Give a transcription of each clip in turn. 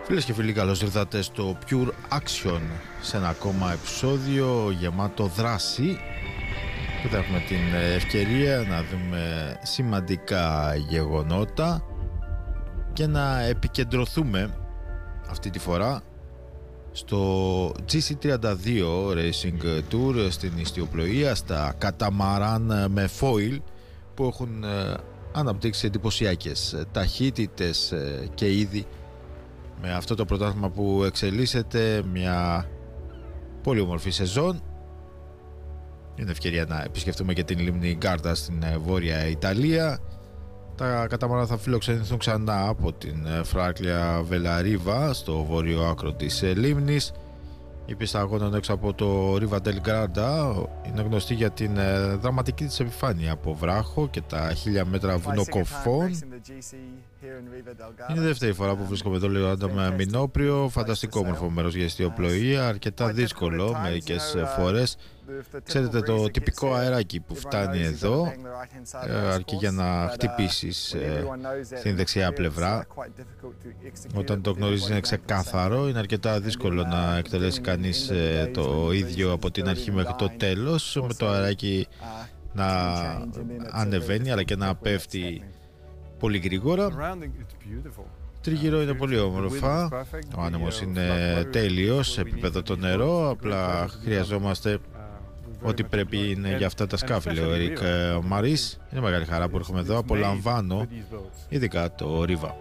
Φίλες και φίλοι, καλώς ήρθατε στο Pure Action, σε ένα ακόμα επεισόδιο γεμάτο δράση που θα έχουμε την ευκαιρία να δούμε σημαντικά γεγονότα και να επικεντρωθούμε αυτή τη φορά στο GC32 Racing Tour στην ιστιοπλοεία, στα καταμαράν με foil που έχουν αναπτύξει εντυπωσιακές ταχύτητες και ήδη με αυτό το πρωτάθλημα που εξελίσσεται μια πολύ όμορφη σεζόν. Είναι ευκαιρία να επισκεφτούμε και την λίμνη Γκάρτα στην Βόρεια Ιταλία. Τα καταμαράν θα φιλοξενηθούν ξανά από την Φράκλια Βελαρίβα στο βόρειο άκρο της λίμνης. Η πίστα αγώνων έξω από το Riva del Garda είναι γνωστή για την δραματική της επιφάνεια από βράχο και τα 1000 μέτρα βουνοκοφών. Είναι η δεύτερη φορά που βρίσκομαι εδώ, λέω, με Μινόπριο. Φανταστικό όμορφο μέρος για ιστιοπλοεία, αρκετά δύσκολο μερικές φορές. Ξέρετε, το τυπικό αεράκι που φτάνει εδώ αρκεί για να χτυπήσεις στην δεξιά πλευρά. Όταν το γνωρίζεις είναι ξεκάθαρο, είναι αρκετά δύσκολο να εκτελέσει κανείς το ίδιο από την αρχή μέχρι το τέλος, με το αεράκι να ανεβαίνει αλλά και να πέφτει πολύ γρήγορα. Τριγύρω είναι πολύ όμορφα, ο άνεμος είναι τέλειος σε επίπεδο το νερό, απλά χρειαζόμαστε ό,τι πρέπει είναι για αυτά τα σκάφη, λέει ο Ερικ Μαρίς. Είναι μεγάλη χαρά που έρχομαι εδώ, απολαμβάνω ειδικά το Ρίβα.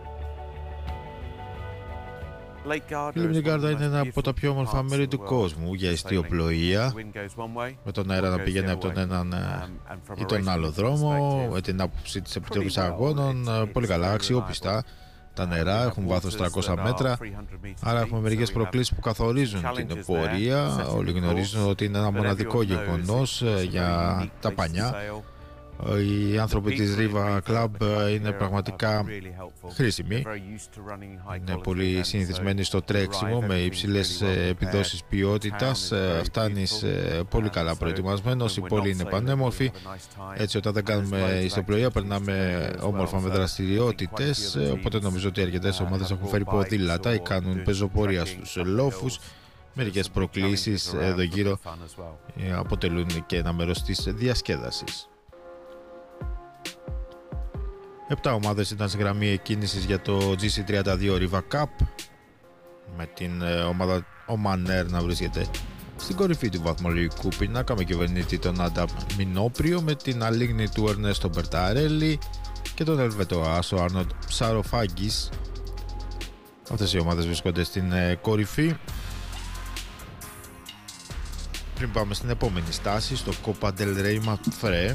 Η λίμνη Γκάρτα είναι ένα από τα πιο όμορφα μέρη του κόσμου για ιστιοπλοεία, με τον αέρα να πηγαίνει από τον έναν ή τον άλλο δρόμο, με την άποψη της Επιτροπής Αγώνων, πολύ καλά, αξιόπιστα. Τα νερά έχουν βάθος 300 μέτρα, άρα έχουμε μερικές προκλήσεις που καθορίζουν την πορεία. Όλοι γνωρίζουν ότι είναι ένα μοναδικό γεγονός για τα πανιά. Οι άνθρωποι της Riva Club είναι πραγματικά χρήσιμοι. Είναι πολύ συνηθισμένοι στο τρέξιμο με υψηλές επιδόσεις ποιότητας. Φτάνεις πολύ καλά προετοιμασμένος, η πόλη είναι πανέμορφη. Έτσι, όταν δεν κάνουμε ιστιοπλοεία περνάμε όμορφα με δραστηριότητες. Οπότε νομίζω ότι αρκετές ομάδες έχουν φέρει ποδήλατα ή κάνουν πεζοπορία στους λόφους. Μερικές προκλήσεις εδώ γύρω αποτελούν και ένα μέρος της διασκέδασης. 7 ομάδες ήταν στη γραμμή εκκίνησης για το GC32 Riva Cup, με την ομάδα Oman Air να βρίσκεται στην κορυφή του βαθμολογικού πίνακα με κυβερνήτη τον Άνταμ Μινόπριο, με την Αλίγνη του Ερνέστο Μπερταρέλη και τον Ελβετό άσο Άρνοντ Ψαροφάγκης. Αυτές οι ομάδες βρίσκονται στην κορυφή. Πριν πάμε στην επόμενη στάση, στο Copa del Rey Mafre,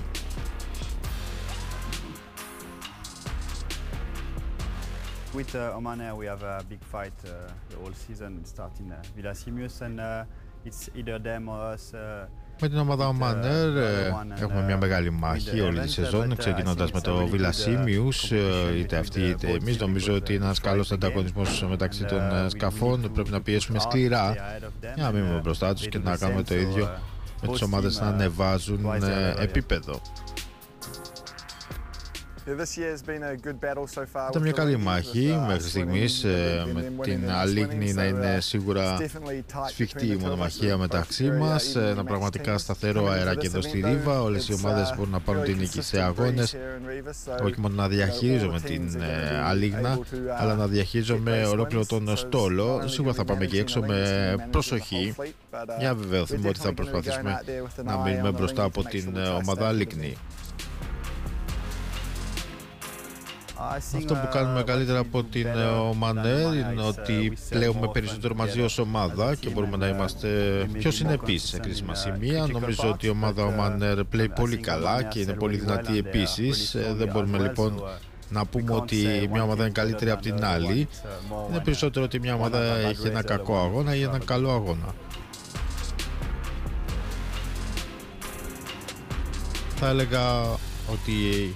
with Oman Air, we have a big fight the whole season. It starts in Vilasimus and it's either them or us. Με την ομάδα Oman Air έχουμε μια μεγάλη μάχη όλη τη σεζόν, ξεκινώντας με το Vilasimus, είτε αυτοί είτε εμείς. Νομίζω ότι είναι ένας καλός ανταγωνισμός μεταξύ των σκαφών. Πρέπει να πιέσουμε σκληρά για να μείνουμε μπροστά τους και να κάνουμε το ίδιο με τις ομάδες να ανεβάζουν επίπεδο. Ήταν μια καλή μάχη μέχρι στιγμής, με την Αλίγνη να είναι σίγουρα σφιχτή η μονομαχία μεταξύ μας. Ένα πραγματικά σταθερό αεράκι εδώ στη Ρίβα. Όλες οι ομάδες μπορούν να πάρουν την νίκη σε αγώνες. Όχι μόνο να διαχειρίζομαι την Αλίγνα, αλλά να διαχειρίζομαι ολόκληρο τον στόλο. Σίγουρα θα πάμε εκεί έξω με προσοχή για να βεβαιωθούμε ότι θα προσπαθήσουμε να μείνουμε μπροστά από την ομάδα Αλίγνη. Αυτό που κάνουμε καλύτερα από την Oman Air είναι ότι πλέουμε περισσότερο μαζί ως ομάδα και μπορούμε να είμαστε πιο συνεπείς σε κρίσιμα σημεία. Νομίζω ότι η ομάδα Oman Air πλέει πολύ καλά και είναι πολύ δυνατή επίσης. Δεν μπορούμε λοιπόν να πούμε ότι μια ομάδα είναι καλύτερη από την άλλη. Είναι περισσότερο ότι μια ομάδα έχει ένα κακό αγώνα ή ένα καλό αγώνα. Θα έλεγα ότι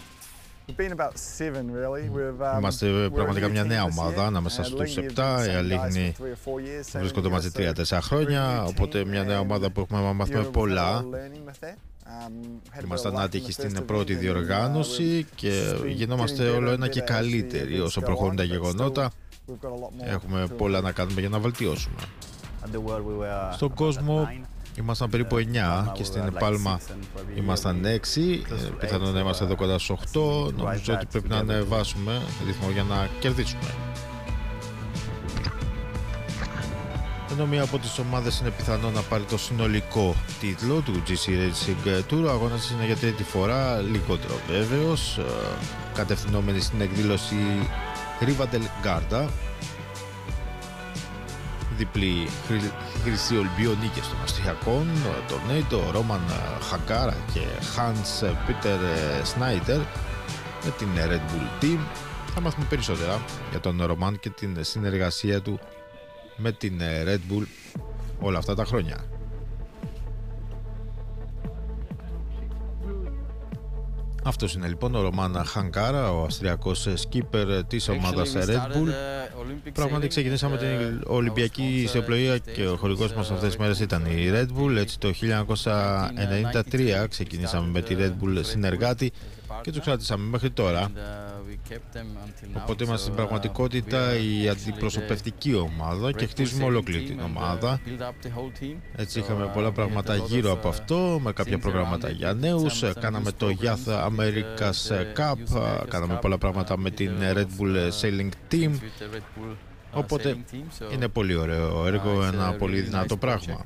είμαστε πραγματικά μια νέα ομάδα ανάμεσα στους 7. Η Αλίγνη βρίσκονται μαζί 3-4 χρόνια, οπότε μια νέα ομάδα που έχουμε μάθει πολλά. Ήμασταν άτυχοι στην πρώτη διοργάνωση και γινόμαστε όλο ένα και καλύτεροι όσο προχωρούν τα γεγονότα. Έχουμε πολλά να κάνουμε για να βελτιώσουμε. Στον κόσμο ήμασταν περίπου 9 και στην Πάλμα ήμασταν 6. Πιθανόν να είμαστε εδώ κοντά στους 8. Νομίζω ότι πρέπει να ανεβάσουμε ρυθμό για να κερδίσουμε. Ενώ μία από τις ομάδες είναι πιθανό να πάρει το συνολικό τίτλο του GC Racing Tour, ο αγώνας είναι για τρίτη φορά, λιγότερο βέβαιος, κατευθυνόμενη στην εκδήλωση Rivendell Garda. Διπλή χρυσή ολυμπιονίκες των Αυστριακών, τον Νέιτο, Ρόμαν Χαγκάρα και Hans Peter Schneider με την Red Bull Team. Θα μάθουμε περισσότερα για τον Ρόμαν και την συνεργασία του με την Red Bull όλα αυτά τα χρόνια. Αυτός είναι λοιπόν ο Ρόμαν Χαγκάρα, ο αυστριακός skipper της ομάδας Red Bull. Πράγματι ξεκινήσαμε την Ολυμπιακή ιστιοπλοεία και ο χορηγός μας αυτές τις μέρες ήταν η Red Bull. Έτσι το 1993 ξεκινήσαμε με τη Red Bull συνεργάτη και τους κρατήσαμε μέχρι τώρα. Οπότε είμαστε στην πραγματικότητα η αντιπροσωπευτική ομάδα και χτίζουμε ολόκληρη την ομάδα. Έτσι είχαμε πολλά πράγματα γύρω από αυτό, με κάποια προγράμματα για νέους. Κάναμε το Youth America's Cup, κάναμε πολλά πράγματα με την Red Bull Sailing Team. Οπότε είναι πολύ ωραίο έργο, ένα πολύ δυνατό πράγμα.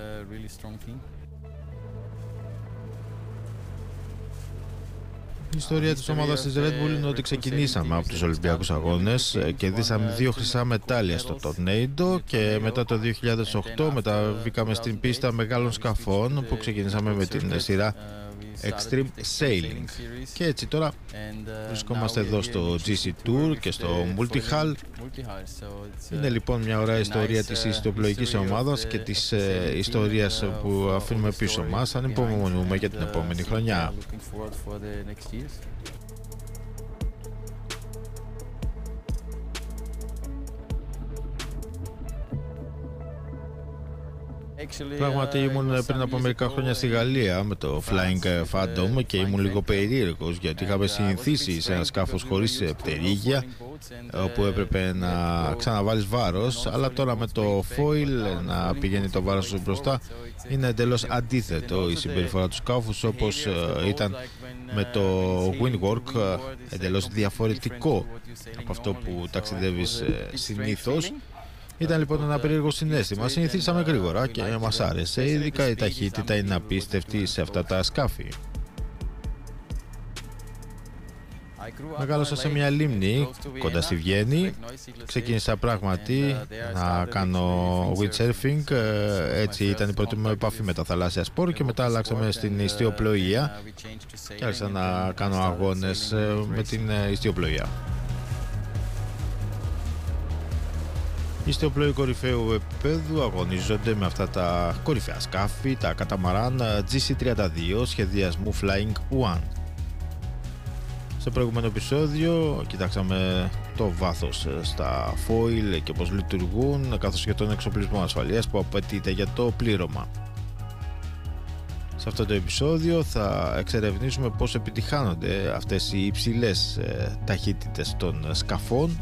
Η ιστορία της ομάδας της Red Bull είναι ότι ξεκινήσαμε από τους Ολυμπιακούς Αγώνες, κερδίσαμε 2 χρυσά μετάλλια στο Tornado και μετά το 2008 μεταβήκαμε στην πίστα μεγάλων σκαφών που ξεκινήσαμε με την σειρά Extreme Sailing. Και έτσι τώρα βρισκόμαστε εδώ στο GC Tour και στο Multihall. Είναι λοιπόν μια ωραία ιστορία της ιστιοπλοϊκής ομάδας και της ιστορίας που αφήνουμε πίσω μας. Ανυπομονούμε για την επόμενη χρονιά. Πράγματι ήμουν πριν από μερικά χρόνια στη Γαλλία με το Flying Phantom και ήμουν λίγο περίεργος γιατί είχαμε συνηθίσει σε ένα σκάφος χωρίς πτερίγια όπου έπρεπε να ξαναβάλεις βάρος, αλλά τώρα με το foil να πηγαίνει το βάρος μπροστά είναι εντελώς αντίθετο η συμπεριφορά του σκάφους, όπως ήταν με το Windwork, εντελώς διαφορετικό από αυτό που ταξιδεύεις συνήθως. Ήταν λοιπόν ένα περίεργο συναίσθημα. Συνηθίσαμε γρήγορα και μας άρεσε, ειδικά η ταχύτητα είναι απίστευτη σε αυτά τα σκάφη. Μεγάλωσα σε μια λίμνη κοντά στη Βιέννη. Ξεκίνησα πράγματι να κάνω windsurfing. Έτσι ήταν η πρώτη μου επαφή με τα θαλάσσια σπορ και μετά αλλάξαμε στην ιστιοπλοεία και άρχισα να κάνω αγώνες με την ιστιοπλοεία. Οι ιστιοπλοίοι κορυφαίου επίπεδου αγωνίζονται με αυτά τα κορυφαία σκάφη, τα καταμαράν GC32 σχεδιασμού Flying One. Στο προηγούμενο επεισόδιο κοιτάξαμε το βάθος στα foil και πώς λειτουργούν, καθώς και τον εξοπλισμό ασφαλείας που απαιτείται για το πλήρωμα. Σε αυτό το επεισόδιο θα εξερευνήσουμε πώς επιτυχάνονται αυτές οι υψηλές ταχύτητες των σκαφών.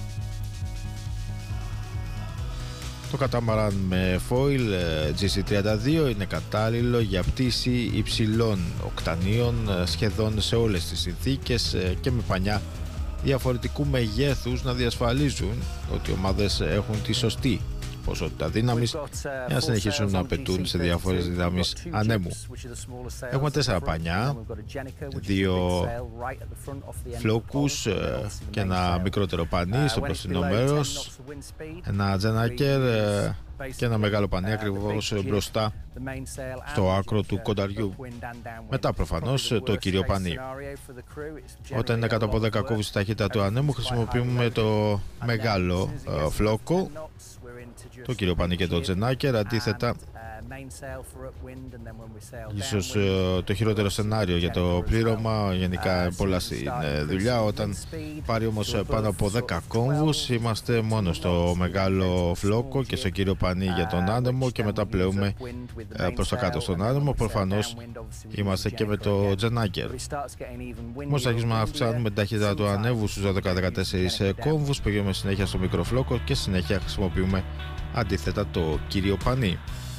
Το κατάμαραν με foil GC32 είναι κατάλληλο για πτήση υψηλών οκτανίων σχεδόν σε όλες τις συνθήκες και με πανιά διαφορετικού μεγέθους να διασφαλίζουν ότι οι ομάδες έχουν τη σωστή ποσότητα δύναμης για να συνεχίσουν να πετούν σε διάφορες δυνάμεις ανέμου. Έχουμε 4 πανιά, 2 φλόκους και ένα μικρότερο πανί στο μπροστινό μέρος, ένα τζενάκερ και ένα μεγάλο πανί ακριβώς μπροστά στο άκρο του κονταριού. Μετά προφανώς το κύριο πανί. Όταν είναι κάτω από 10 κόβους η ταχύτητα του ανέμου χρησιμοποιούμε το μεγάλο φλόκο, το κύριο πανί και το τζενάκερ. Αντίθετα Ίσως το χειρότερο σενάριο για το πλήρωμα. Γενικά πολλά στην δουλειά. Όταν πάρει όμως πάνω από 10 κόμβους, είμαστε μόνο στο μεγάλο φλόκο και στο κύριο πανί για τον άνεμο και μετά πλέουμε προς τα κάτω στον άνεμο. Προφανώς είμαστε και με το Gennaker. Όμως αρχίζουμε να αυξάνουμε την ταχύτητα του ανέβου στους 12-14 κόμβους, πηγαίνουμε συνέχεια στο μικρό φλόκο και συνέχεια χρησιμοποιούμε αντίθετα το κύριο πανί.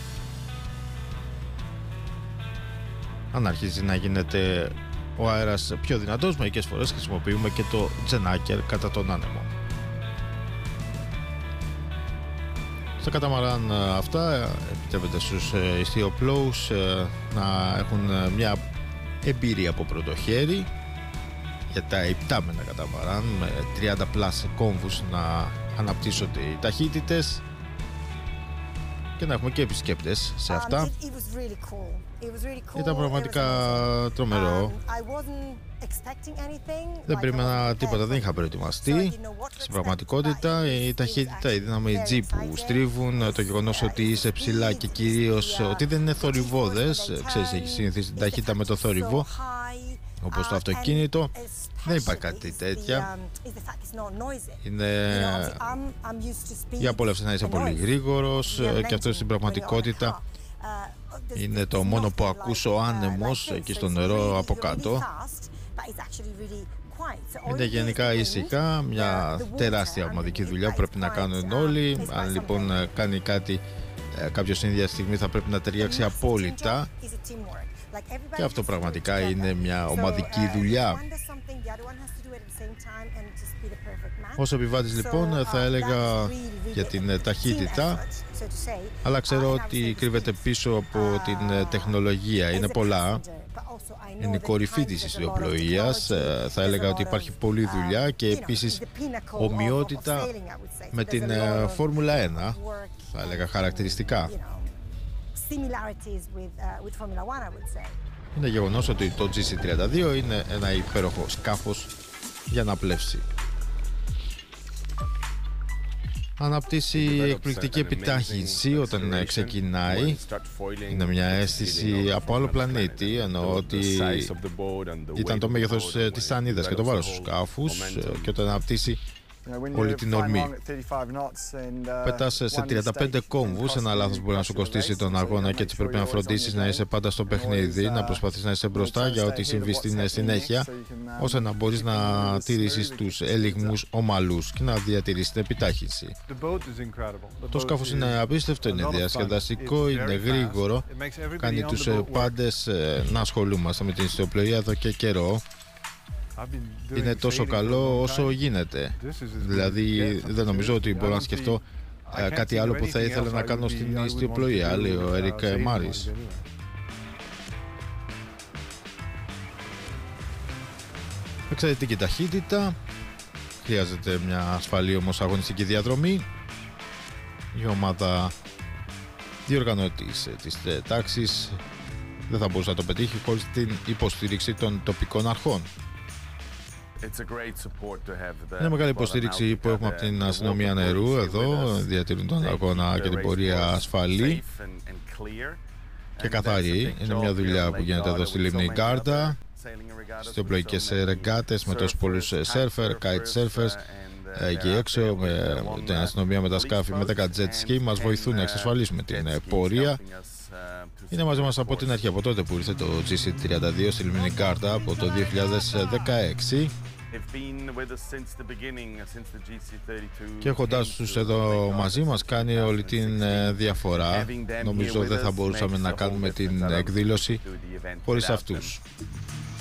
Αν αρχίζει να γίνεται ο αέρας πιο δυνατός, μερικές φορές χρησιμοποιούμε και το Gennaker κατά τον άνεμο. Στα καταμαράν αυτά επιτρέπεται στους ιστιοπλώους να έχουν μια εμπειρία από πρώτο χέρι για τα υπτάμενα καταμαράν με 30 πλάς κόμβους να αναπτύσσονται οι ταχύτητες και να έχουμε και επισκέπτες σε αυτά. Ήταν πραγματικά τρομερό. Δεν περίμενα τίποτα, δεν είχα προετοιμαστεί. Στην πραγματικότητα η ταχύτητα, η δύναμη G που στρίβουν, το γεγονός ότι είσαι ψηλά και κυρίως ότι δεν είναι θορυβώδες, ξέρεις, έχει συνηθίσει την ταχύτητα με το θόρυβο όπως το αυτοκίνητο, δεν υπάρχει κάτι τέτοια. Είναι η απόλαυση να είσαι πολύ γρήγορος και αυτό στην πραγματικότητα είναι το μόνο που ακούς, ο άνεμος εκεί στο νερό από κάτω. Είναι γενικά ήσυχα, μια τεράστια ομαδική δουλειά που πρέπει να κάνουν όλοι. Αν λοιπόν κάνει κάτι κάποιος ίδια στιγμή θα πρέπει να ταιριάξει απόλυτα. Και αυτό πραγματικά είναι μια ομαδική δουλειά. Ως επιβάτης λοιπόν θα έλεγα για την ταχύτητα, αλλά ξέρω ότι κρύβεται πίσω από την τεχνολογία. Είναι πολλά. Είναι η κορυφή της ιστιοπλοείας. Θα έλεγα ότι υπάρχει πολλή δουλειά και επίσης ομοιότητα με την Φόρμουλα 1, θα έλεγα χαρακτηριστικά. Είναι γεγονός ότι το GC32 είναι ένα υπέροχο σκάφος για να πλεύσει. Αναπτύσσει εκπληκτική επιτάχυνση όταν ξεκινάει. Είναι μια αίσθηση από άλλο πλανήτη, εννοώ ότι ήταν το μέγεθος της σανίδας και το βάρος του σκάφους και όταν αναπτύσσει όλη την ορμή. Πετάς σε 35 κόμβους, ένα λάθος μπορεί να σου κοστίσει τον αγώνα και έτσι πρέπει να φροντίσεις να είσαι πάντα στο παιχνίδι, να προσπαθείς να είσαι μπροστά για ό,τι συμβεί στην συνέχεια, ώστε να μπορείς να τηρήσεις τους ελιγμούς ομαλούς και να διατηρήσεις την επιτάχυνση. Το σκάφος είναι απίστευτο, είναι διασκεδαστικό, είναι γρήγορο, κάνει τους πάντες να ασχολούμαστε με την ιστιοπλοεία εδώ και καιρό. Είναι τόσο καλό όσο γίνεται. Δηλαδή δεν νομίζω ότι μπορώ να σκεφτώ κάτι άλλο που θα ήθελα να κάνω στην ιστιοπλοεία, λέει ο Έρικ Μάρις. Εξαιρετική ταχύτητα. Χρειάζεται μια ασφαλή όμως αγωνιστική διαδρομή. Η ομάδα διοργανώτης της τάξης δεν θα μπορούσε να το πετύχει χωρίς την υποστήριξη των τοπικών αρχών. Είναι μεγάλη υποστήριξη που έχουμε από την αστυνομία νερού εδώ, διατηρούν τον αγώνα και την πορεία ασφαλή και καθαρή. Είναι μια δουλειά που γίνεται εδώ στη λίμνη Γκάρντα, στις οπλοϊκές ρεγκάτες με τόσους πολλούς σέρφερ, kite surfers εκεί έξω, με την αστυνομία, με τα σκάφη, με 10 jet ski, μας βοηθούν να εξασφαλίσουμε την πορεία. Είναι μαζί μας από την αρχή, από τότε που ήρθε το GC32 στη λίμνη Γκάρντα από το 2016. Και έχοντας τους εδώ μαζί μας κάνει όλη την διαφορά. Νομίζω δεν θα μπορούσαμε να κάνουμε την εκδήλωση χωρίς αυτούς.